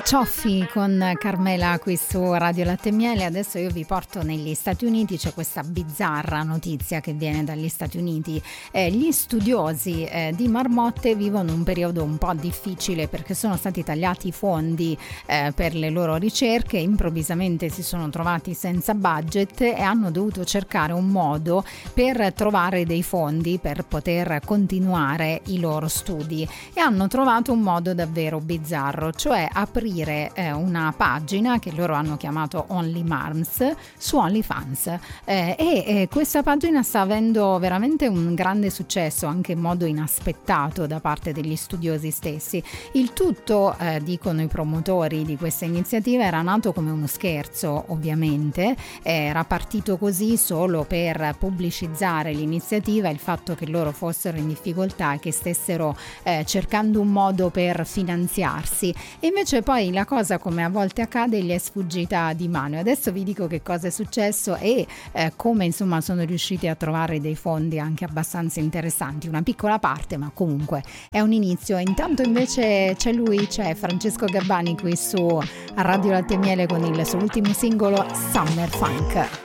Cioffi con Carmela qui su Radio Latte e Miele. Adesso io vi porto negli Stati Uniti. C'è questa bizzarra notizia che viene dagli Stati Uniti. Gli studiosi di marmotte vivono un periodo un po' difficile perché sono stati tagliati i fondi per le loro ricerche, improvvisamente si sono trovati senza budget e hanno dovuto cercare un modo per trovare dei fondi per poter continuare i loro studi, e hanno trovato un modo davvero bizzarro, cioè aprire una pagina che loro hanno chiamato Only Marms su OnlyFans, e questa pagina sta avendo veramente un grande successo, anche in modo inaspettato da parte degli studiosi stessi. Il tutto, dicono i promotori di questa iniziativa, era nato come uno scherzo, ovviamente era partito così solo per pubblicizzare l'iniziativa, il fatto che loro fossero in difficoltà e che stessero cercando un modo per finanziarsi, e invece poi la cosa, come a volte accade, gli è sfuggita di mano. Adesso vi dico che cosa è successo e come insomma sono riusciti a trovare dei fondi anche abbastanza interessanti, una piccola parte ma comunque è un inizio. Intanto invece c'è Francesco Gabbani qui su Radio Latte e Miele con il suo ultimo singolo Summer Funk.